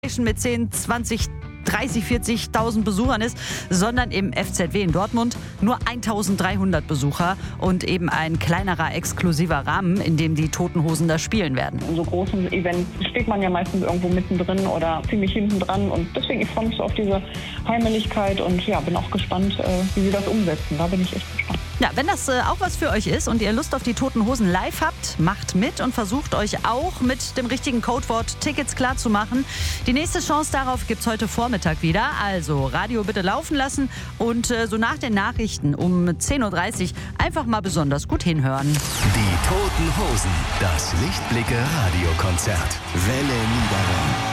mit 10, 20, 30, 40.000 Besuchern ist, sondern im FZW in Dortmund nur 1.300 Besucher und eben ein kleinerer, exklusiver Rahmen, in dem die Toten Hosen da spielen werden. In so großen Events steht man ja meistens irgendwo mittendrin oder ziemlich hinten dran und deswegen, ich freue mich so auf diese Heimeligkeit und ja, bin auch gespannt, wie sie das umsetzen. Da bin ich echt gespannt. Ja, wenn das auch was für euch ist und ihr Lust auf die Toten Hosen live habt, macht mit und versucht euch auch mit dem richtigen Codewort Tickets klar zu machen. Die nächste Chance darauf gibt's heute Vormittag wieder. Also Radio bitte laufen lassen und so nach den Nachrichten um 10.30 Uhr einfach mal besonders gut hinhören. Die Toten Hosen, das Lichtblicke Radiokonzert. Welle Niederrhein.